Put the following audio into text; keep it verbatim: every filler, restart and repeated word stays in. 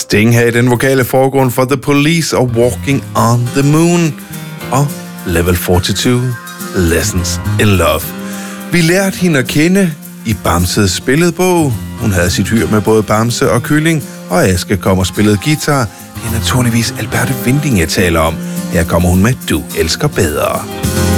Sting her i den vokale forgrund for The Police og Walking on the Moon. Og Level fireogfyrre, Lessons in Love. Vi lærte hende at kende i Bamses billedbog. Hun havde sit hyr med både Bamse og Kylling, og Aske kom og spillede guitar. Det er naturligvis Alberte Winding, jeg taler om. Her kommer hun med Du elsker bedre.